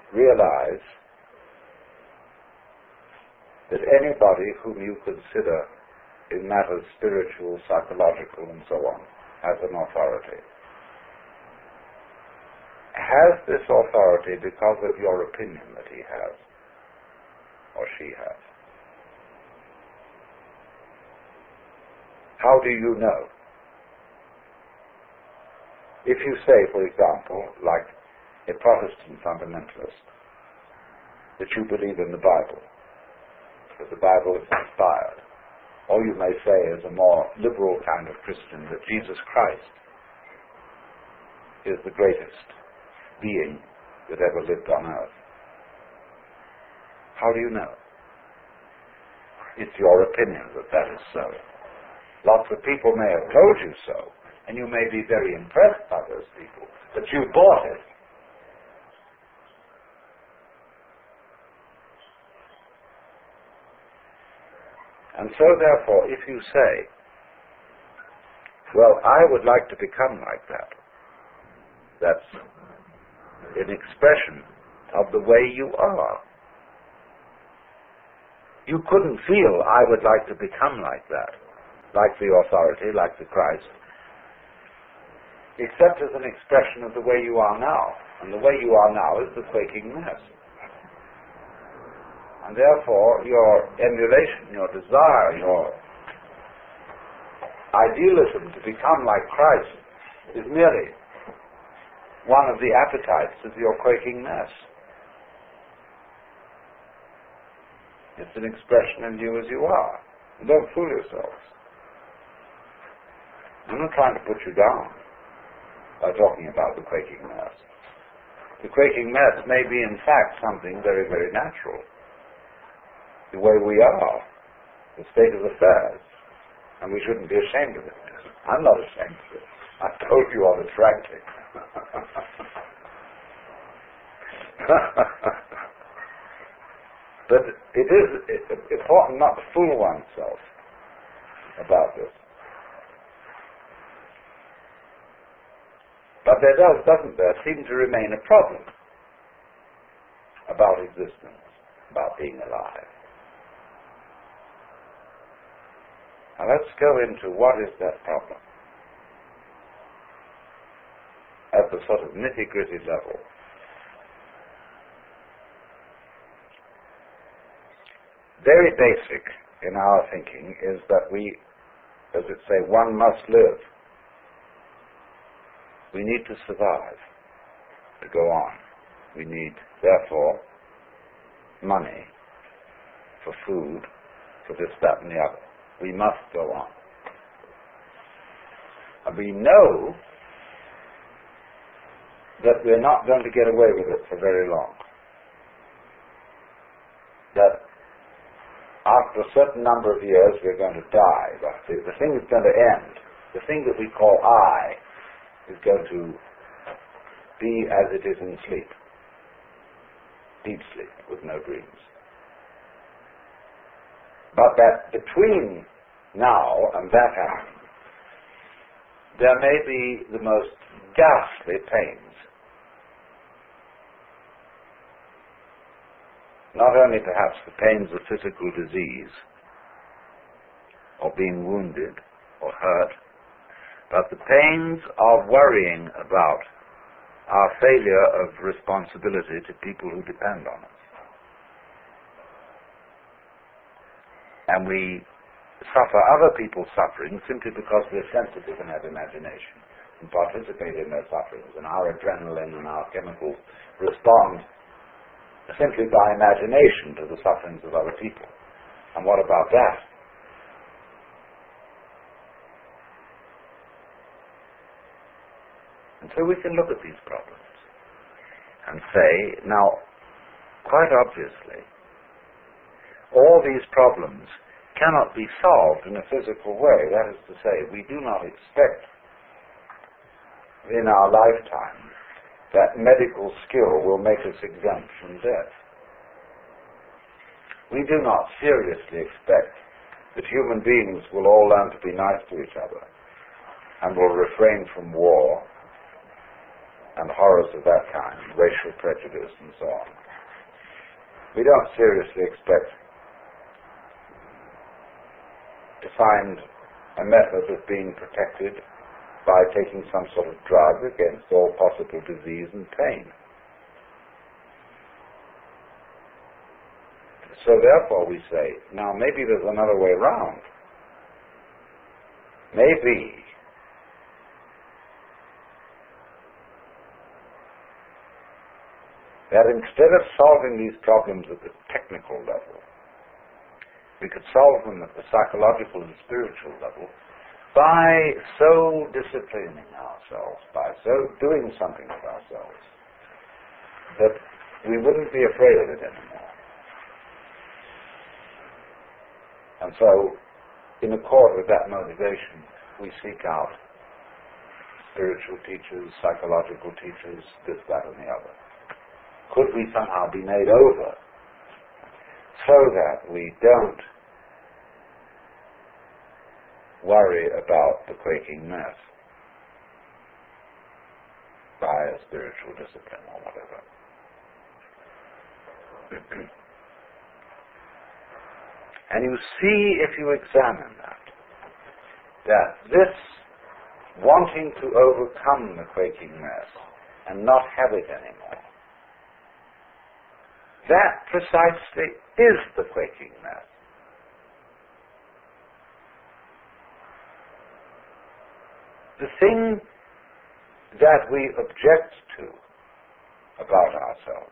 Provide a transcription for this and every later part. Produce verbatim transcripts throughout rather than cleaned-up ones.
realize that anybody whom you consider in matters spiritual, psychological, and so on, as an authority, has this authority because of your opinion that he has, or she has. How do you know? If you say, for example, like a Protestant fundamentalist, that you believe in the Bible, that the Bible is inspired, or you may say as a more liberal kind of Christian that Jesus Christ is the greatest being that ever lived on earth. How do you know? It's your opinion that that is so. Lots of people may have told you so, and you may be very impressed by those people, but you bought it. And so therefore, if you say, well, I would like to become like that, that's an expression of the way you are. You couldn't feel, I would like to become like that, like the authority, like the Christ, except as an expression of the way you are now. And the way you are now is the quaking mess. And therefore, your emulation, your desire, your idealism to become like Christ is merely one of the appetites of your quaking mess. It's an expression of you as you are. And don't fool yourselves. I'm not trying to put you down by talking about the quaking mess. The quaking mess may be in fact something very, very natural. The way we are, the state of affairs, and we shouldn't be ashamed of it. I'm not ashamed of it. I told you on the tractate. But it is important not to fool oneself about this. But there does, doesn't there, seem to remain a problem about existence, about being alive. Now let's go into what is that problem at the sort of nitty-gritty level. Very basic in our thinking is that we, as it say, one must live. We need to survive, to go on. We need, therefore, money for food, for this, that, and the other. We must go on. And we know that we're not going to get away with it for very long. That after a certain number of years we're going to die. The, the thing is going to end. The thing that we call I is going to be as it is in sleep. Deep sleep with no dreams. But that between now and that happening, there may be the most ghastly pains. Not only perhaps the pains of physical disease, or being wounded, or hurt, but the pains of worrying about our failure of responsibility to people who depend on us. And we suffer other people's suffering simply because we're sensitive and have imagination and participate in their sufferings, and our adrenaline and our chemicals respond simply by imagination to the sufferings of other people. And what about that? And so we can look at these problems and say, now, quite obviously, all these problems cannot be solved in a physical way. That is to say, we do not expect in our lifetime that medical skill will make us exempt from death. We do not seriously expect that human beings will all learn to be nice to each other and will refrain from war and horrors of that kind, racial prejudice and so on. We don't seriously expect to find a method of being protected by taking some sort of drug against all possible disease and pain. So therefore we say, now maybe there's another way round. Maybe that instead of solving these problems at the technical level, we could solve them at the psychological and spiritual level by so disciplining ourselves, by so doing something with ourselves, that we wouldn't be afraid of it anymore. And so, in accord with that motivation, we seek out spiritual teachers, psychological teachers, this, that, and the other. Could we somehow be made over so that we don't worry about the quaking mess by a spiritual discipline or whatever? And you see, if you examine that, that this wanting to overcome the quaking mess and not have it anymore, that precisely is the quaking mess. The thing that we object to about ourselves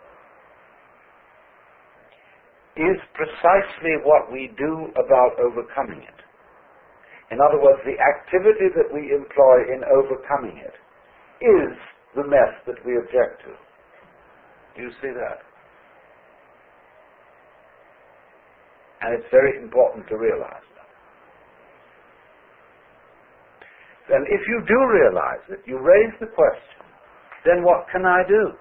is precisely what we do about overcoming it. In other words, the activity that we employ in overcoming it is the mess that we object to. Do you see that? And it's very important to realize that. Then if you do realize it, you raise the question, then what can I do?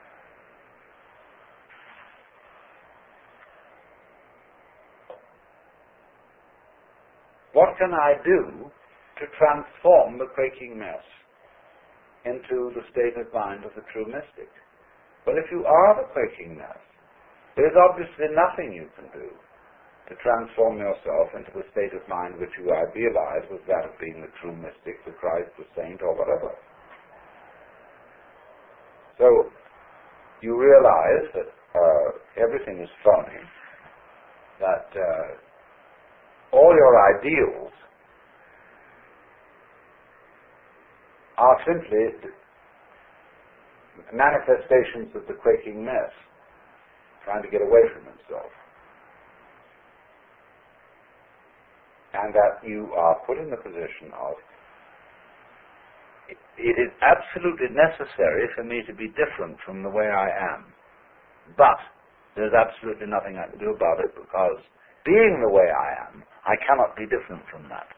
What can I do to transform the quaking mess into the state of mind of the true mystic? Well, if you are the quaking mess, there is obviously nothing you can do to transform yourself into the state of mind which you idealize as that of being the true mystic, the Christ, the saint, or whatever. So, you realize that uh, everything is phony, that uh, all your ideals are simply manifestations of the quaking mess, trying to get away from himself. And that you are put in the position of, it, it is absolutely necessary for me to be different from the way I am. But there's absolutely nothing I can do about it, because being the way I am, I cannot be different from that.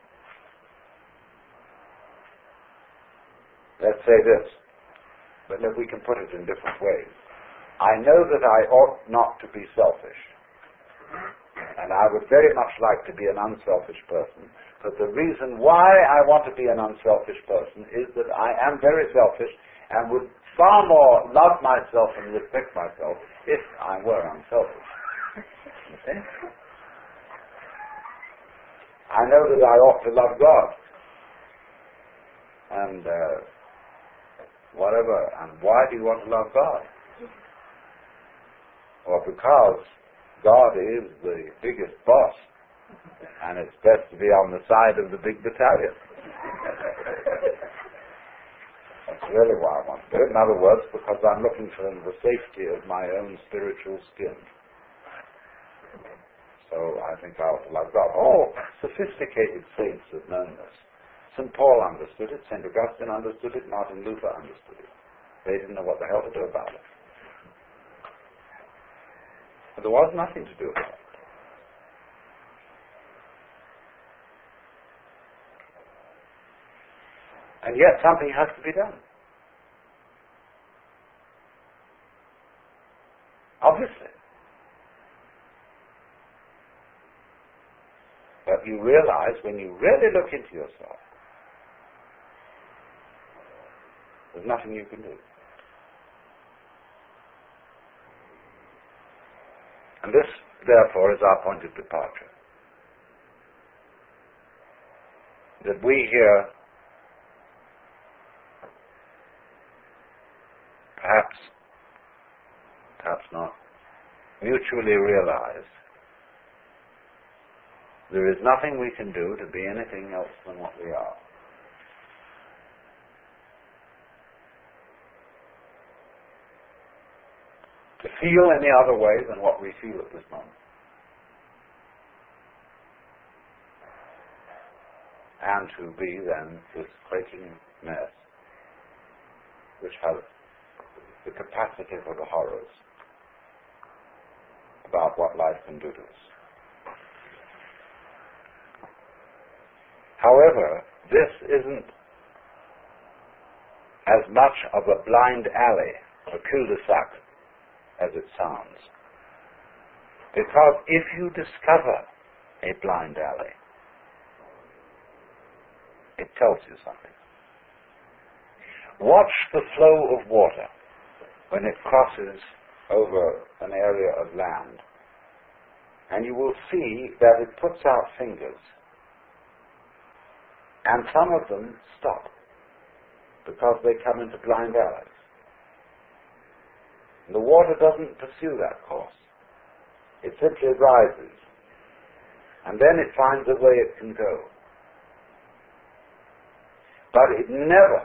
Let's say this, but if we can put it in different ways. I know that I ought not to be selfish, and I would very much like to be an unselfish person, but the reason why I want to be an unselfish person is that I am very selfish and would far more love myself and respect myself if I were unselfish. You see? I know that I ought to love God, and uh, whatever, and why do you want to love God? Well, because God is the biggest boss, and it's best to be on the side of the big battalion. That's really why I want to do it. In other words, because I'm looking for the safety of my own spiritual skin. So I think I ought to love God. All sophisticated saints have known this. Saint Paul understood it, Saint Augustine understood it, Martin Luther understood it. They didn't know what the hell to do about it. But there was nothing to do about it. And yet something has to be done. Obviously. But you realize, when you really look into yourself, There's nothing you can do. And this, therefore, is our point of departure. That we here, perhaps, perhaps not, mutually realize there is nothing we can do to be anything else than what we are. To feel any other way than what we feel at this moment. And to be then this quaking mess which has the capacity for the horrors about what life can do to us. However, this isn't as much of a blind alley, a cul-de-sac, as it sounds. Because if you discover a blind alley, it tells you something. Watch the flow of water when it crosses over an area of land, and you will see that it puts out fingers, and some of them stop because they come into blind alleys. The water doesn't pursue that course. It simply rises, and then it finds a way it can go. But it never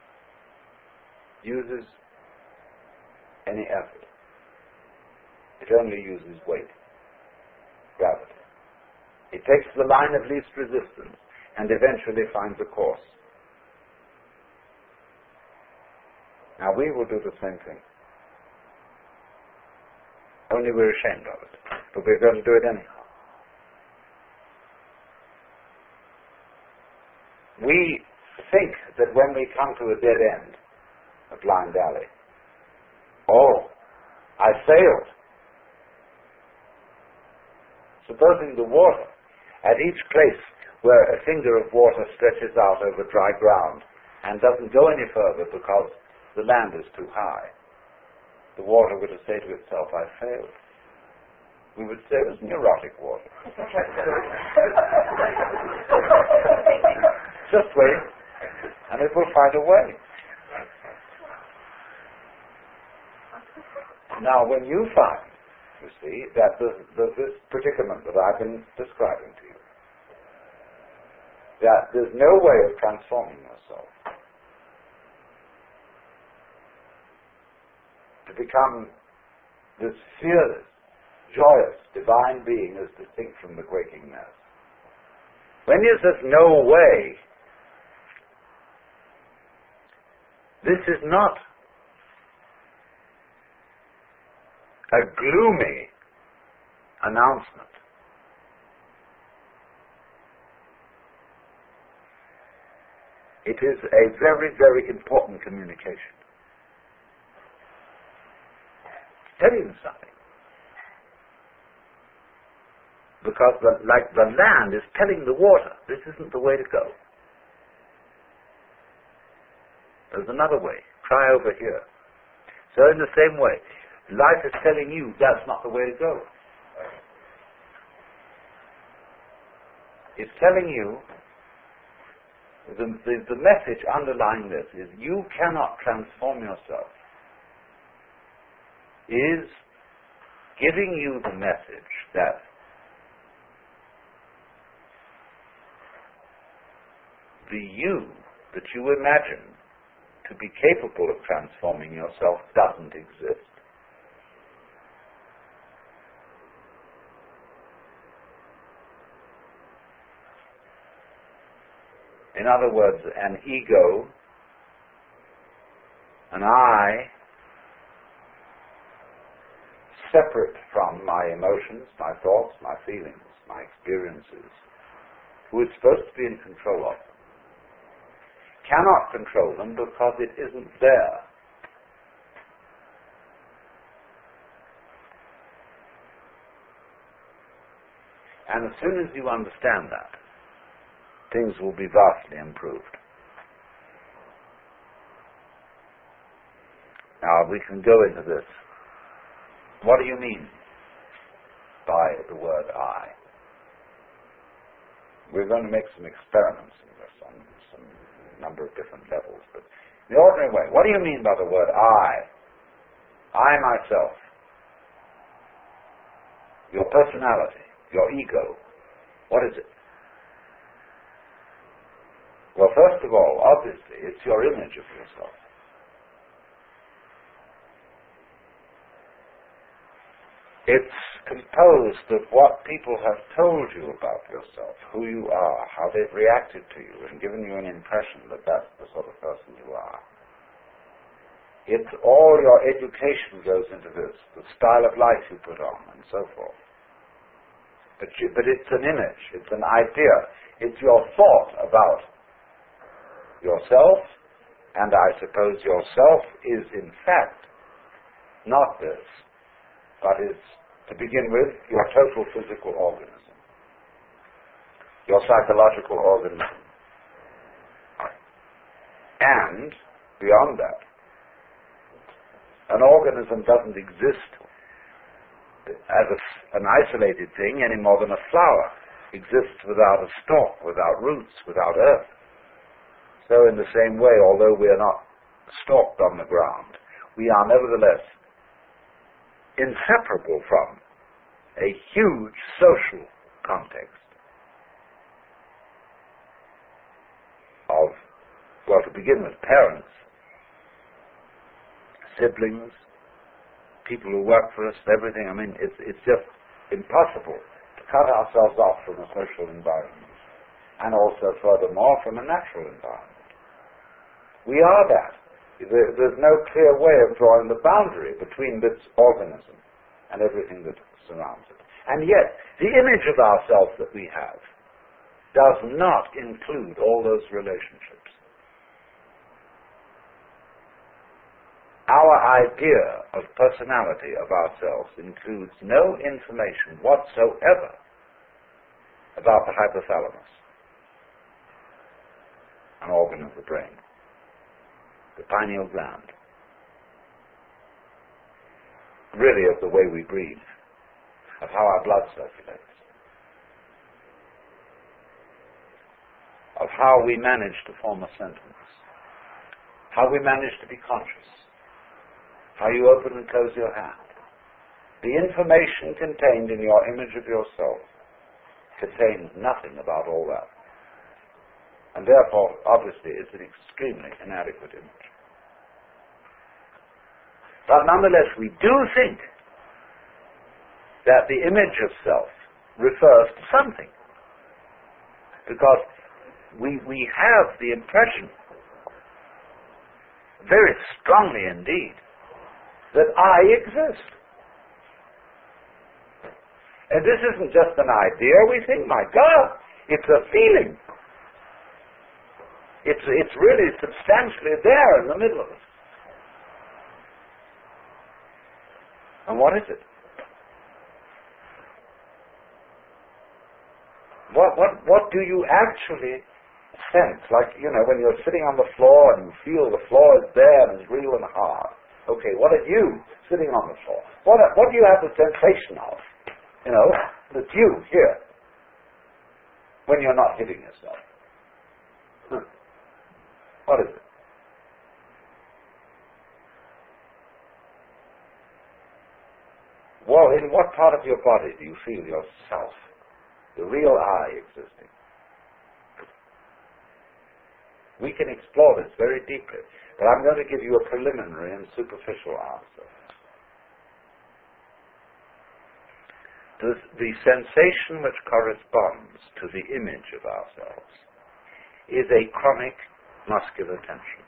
uses any effort. It only uses weight, gravity. It takes the line of least resistance and eventually finds a course. Now we will do the same thing. Only we're ashamed of it. But we're going to do it anyhow. We think that when we come to a dead end, a blind alley, oh, I failed. Supposing the water, at each place where a finger of water stretches out over dry ground and doesn't go any further because the land is too high, the water would say to itself, I failed. We would say it was neurotic water. Just wait, and it will find a way. Now, when you find, you see, that there's, there's this predicament that I've been describing to you, that there's no way of transforming yourself to become this fearless, joyous, divine being as distinct from the quaking mess. When you say no way, this is not a gloomy announcement. It is a very, very important communication. Telling you something. Because the, like the land is telling the water, this isn't the way to go. There's another way. Try over here. So in the same way, life is telling you that's not the way to go. It's telling you, the, the, the message underlying this is you cannot transform yourself. Is giving you the message that the you that you imagine to be capable of transforming yourself doesn't exist. In other words, an ego, an I, separate from my emotions, my thoughts, my feelings, my experiences, who is supposed to be in control of them, cannot control them because it isn't there. And as soon as you understand that, things will be vastly improved. Now we can go into this. What do you mean by the word I? We're going to make some experiments in this on some number of different levels, but in the ordinary way, what do you mean by the word I? I myself. Your personality, your ego. What is it? Well, first of all, obviously, it's your image of yourself. It's composed of what people have told you about yourself, who you are, how they've reacted to you, and given you an impression that that's the sort of person you are. It's all your education goes into this, the style of life you put on, and so forth. But, you, but it's an image, it's an idea, it's your thought about yourself, and I suppose yourself is in fact not this, but is, to begin with, your total physical organism, your psychological organism. And, beyond that, an organism doesn't exist as a, an isolated thing any more than a flower exists without a stalk, without roots, without earth. So in the same way, although we are not stalked on the ground, we are nevertheless inseparable from a huge social context of, well, to begin with, parents, siblings, people who work for us, everything. I mean, it's, it's just impossible to cut ourselves off from a social environment, and also, furthermore, from a natural environment. We are that. There, there's no clear way of drawing the boundary between this organism and everything that surrounds it. And yet, the image of ourselves that we have does not include all those relationships. Our idea of personality of ourselves includes no information whatsoever about the hypothalamus, an organ of the brain, the pineal gland, really of the way we breathe, of how our blood circulates, of how we manage to form a sentence, how we manage to be conscious, how you open and close your hand. The information contained in your image of yourself contains nothing about all that. And therefore, obviously, it's an extremely inadequate image. But nonetheless, we do think that the image of self refers to something. Because we, we have the impression, very strongly indeed, that I exist. And this isn't just an idea. We think, my God, it's a feeling. It's, it's really substantially there in the middle of us. And what is it? What, what, what do you actually sense? Like, you know, when you're sitting on the floor and you feel the floor is there and is real and hard. Okay, what are you sitting on the floor? What, are, what do you have the sensation of? You know, that's you here. When you're not hitting yourself. Huh. What is it? Well, in what part of your body do you feel yourself, the real I, existing? We can explore this very deeply, but I'm going to give you a preliminary and superficial answer. The, the sensation which corresponds to the image of ourselves is a chronic muscular tension.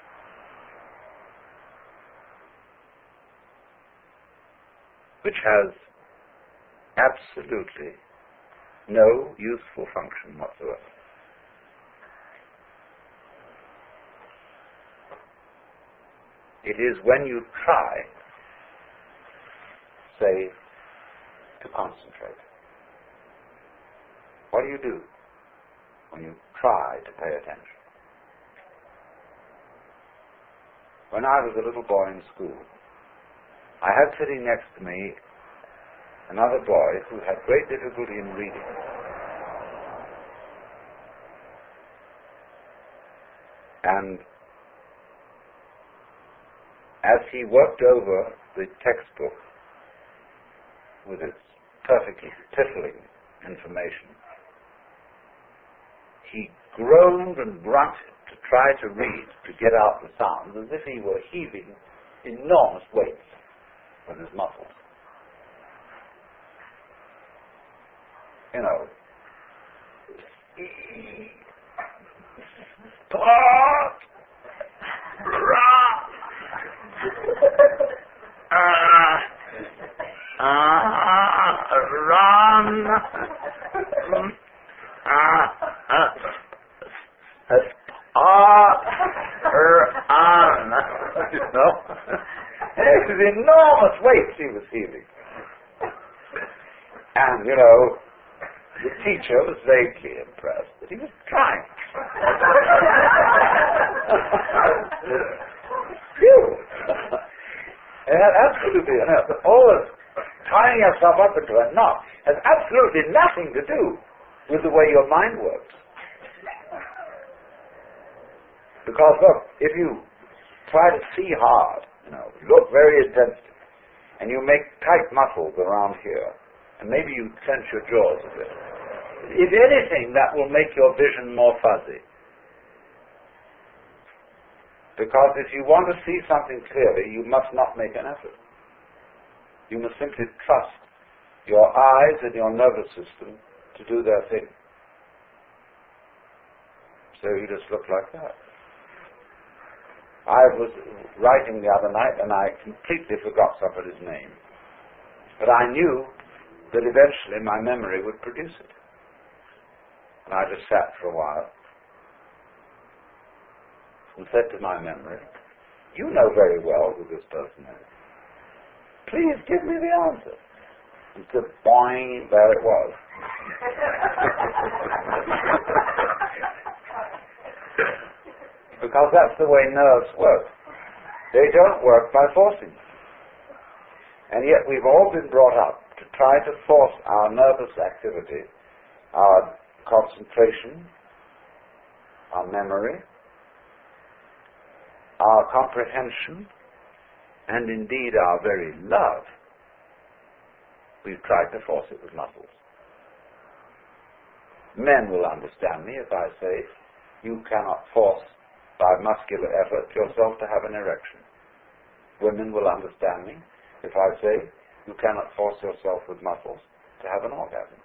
Which has absolutely no useful function whatsoever. It is when you try, say, to concentrate. What do you do when you try to pay attention? when I was a little boy in school, I had sitting next to me another boy who had great difficulty in reading. And as he worked over the textbook with its perfectly tickling information, he groaned and grunted to try to read, to get out the sounds, as if he were heaving enormous weights with his muscles. You know, Pot, run, uh, uh, run, uh, uh, run, you know, it was enormous weights he was heaving, and you know, the teacher was vaguely impressed that he was trying. And absolutely, you know, always tying yourself up into a knot has absolutely nothing to do with the way your mind works. Because look, if you try to see hard, you know, you look very intensely, and you make tight muscles around here, and maybe you clench your jaws a bit. If anything, that will make your vision more fuzzy. Because if you want to see something clearly, you must not make an effort. You must simply trust your eyes and your nervous system to do their thing. So you just look like that. I was writing the other night and I completely forgot somebody's name. But I knew that eventually my memory would produce it. And I just sat for a while and said to my memory, you know very well who this person is. Please give me the answer. And so, boing, there it was. Because that's the way nerves work. They don't work by forcing. And yet we've all been brought up to try to force our nervous activity, our concentration, our memory, our comprehension, and indeed our very love. We've tried to force it with muscles. Men will understand me if I say you cannot force by muscular effort yourself to have an erection. Women will understand me if I say you cannot force yourself with muscles to have an orgasm.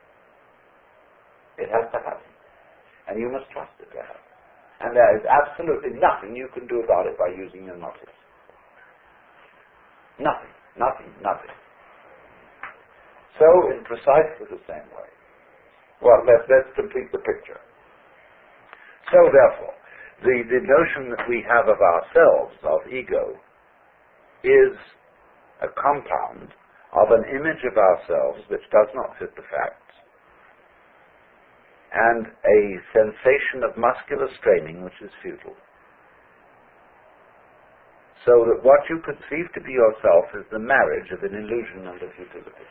It has to happen. And you must trust it to happen. And there is absolutely nothing you can do about it by using your muscles. Nothing, nothing, nothing. So in precisely the same way. Well, let's, let's complete the picture. So therefore, the, the notion that we have of ourselves, of ego, is a compound of an image of ourselves which does not fit the facts, and a sensation of muscular straining which is futile. So that what you conceive to be yourself is the marriage of an illusion and a futility.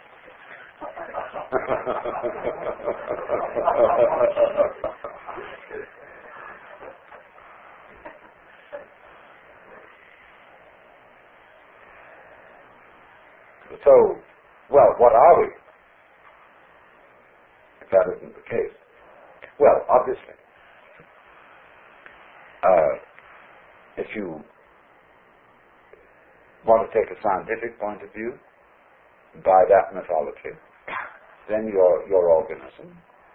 So, well, what are we? If that isn't the case. Well, obviously, uh, if you want to take a scientific point of view, by that mythology, then your, your organism,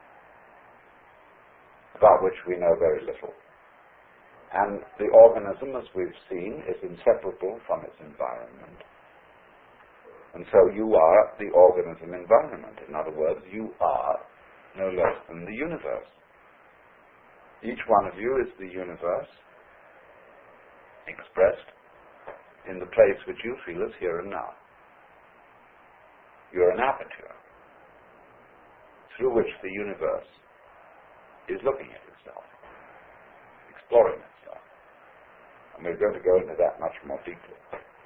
about which we know very little, and the organism, as we've seen, is inseparable from its environment. And so you are the organism environment. In other words, you are no less than the universe. Each one of you is the universe expressed in the place which you feel is here and now. You're an aperture through which the universe is looking at itself, exploring itself. And we're going to go into that much more deeply.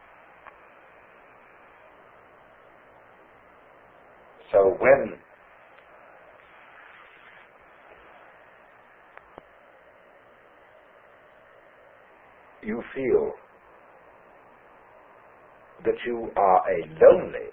So when you feel that you are a lonely,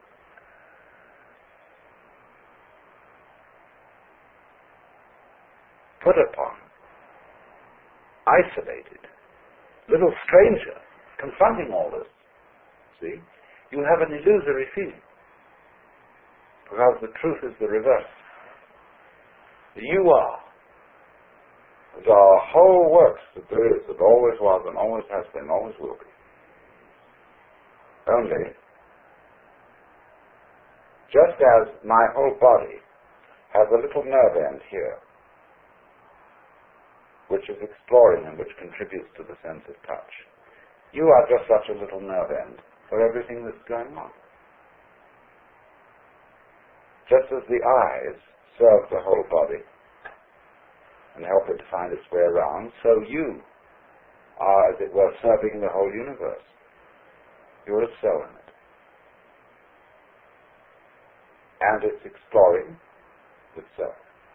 put upon, isolated, little stranger confronting all this, see, you have an illusory feeling. Because the truth is the reverse. You are. The whole works that there is, that always was and always has been, always will be. Only, just as my whole body has a little nerve end here, which is exploring and which contributes to the sense of touch, you are just such a little nerve end for everything that's going on. Just as the eyes serve the whole body and help it to find its way around, so you are, as it were, serving the whole universe. You're a cell in it. And it's exploring itself.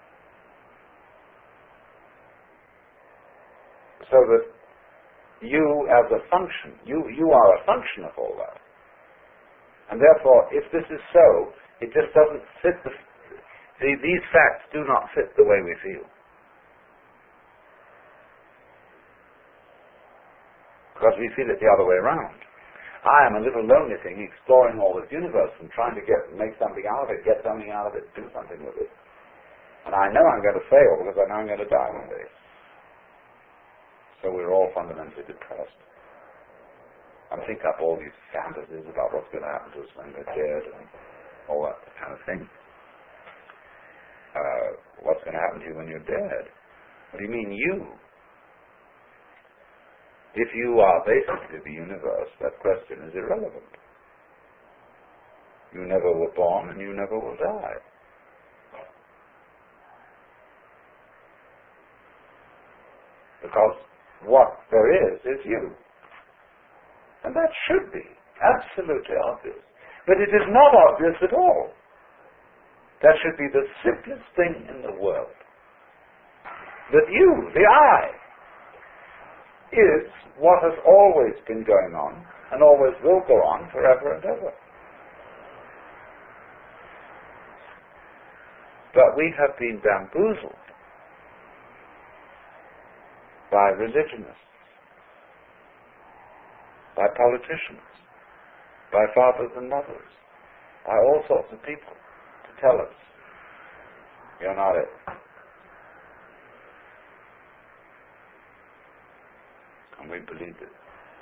So that you as a function, you, you are a function of all that. And therefore, if this is so, it just doesn't fit the... See, these facts do not fit the way we feel. Because we feel it the other way around. I am a little lonely thing exploring all this universe and trying to get make something out of it, get something out of it, do something with it. And I know I'm going to fail because I know I'm going to die one day. So we're all fundamentally depressed. And think up all these fantasies about what's going to happen to us when we're dead and all that kind of thing. Uh, what's going to happen to you when you're dead? What do you mean, you? If you are basically the universe, that question is irrelevant. You never were born and you never will die. Because what there is, is you. And that should be absolutely obvious. But it is not obvious at all. That should be the simplest thing in the world. That you, the I, is what has always been going on and always will go on forever and ever. But we have been bamboozled by religionists, by politicians, by fathers and mothers, by all sorts of people to tell us, you're not it. And we believed it.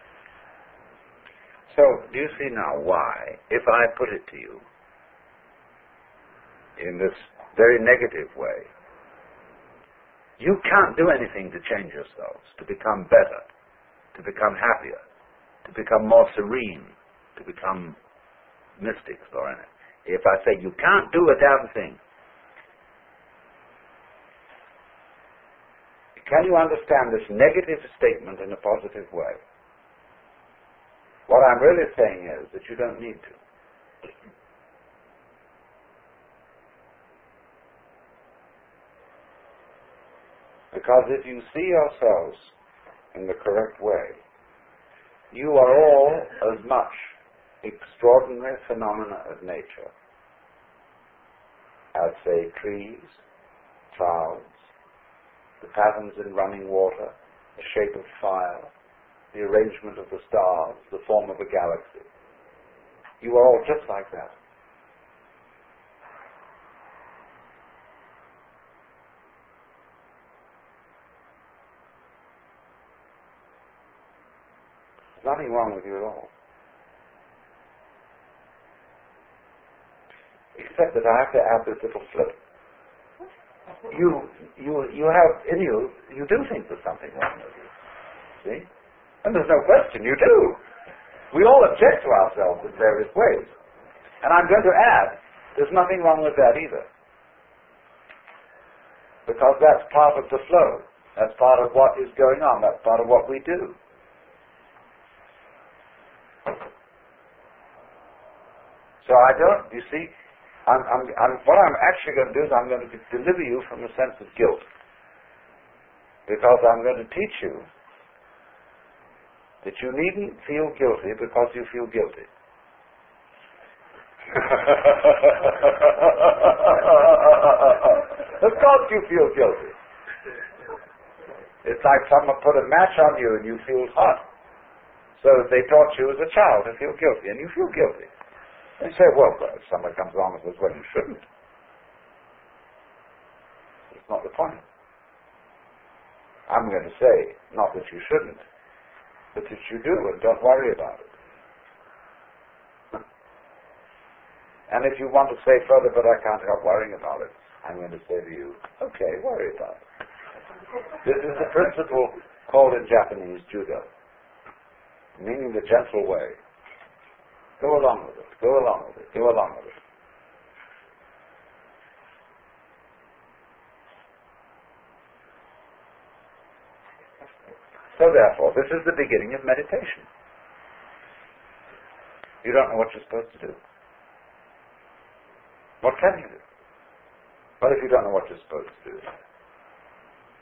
So, do you see now why, if I put it to you in this very negative way, you can't do anything to change yourselves, to become better, to become happier, to become more serene, to become mystics or anything. If I say you can't do a damn thing, can you understand this negative statement in a positive way? What I'm really saying is that you don't need to. Because if you see yourselves in the correct way, you are all as much extraordinary phenomena of nature as, say, trees, clouds, the patterns in running water, the shape of fire, the arrangement of the stars, the form of a galaxy. You are all just like that. There's nothing wrong with you at all. Except that I have to add this little flip. You, you, you have in you, you do think there's something wrong with you. See? And there's no question, you do. We all object to ourselves in various ways. And I'm going to add, there's nothing wrong with that either. Because that's part of the flow. That's part of what is going on. That's part of what we do. So I don't, you see, I'm, I'm, I'm, what I'm actually going to do is I'm going to deliver you from a sense of guilt. Because I'm going to teach you that you needn't feel guilty because you feel guilty. Of course you feel guilty. It's like someone put a match on you and you feel hot. So they taught you as a child to feel guilty, and you feel guilty. And you say, well, well, if someone comes along and says, well, you shouldn't. It's not the point. I'm going to say, not that you shouldn't, but that you do, and don't worry about it. And if you want to say further, but I can't help worrying about it, I'm going to say to you, okay, worry about it. This is the principle called in Japanese judo, meaning the gentle way. Go along with it, go along with it, go along with it. So therefore, this is the beginning of meditation. You don't know what you're supposed to do. What can you do? What if you don't know what you're supposed to do?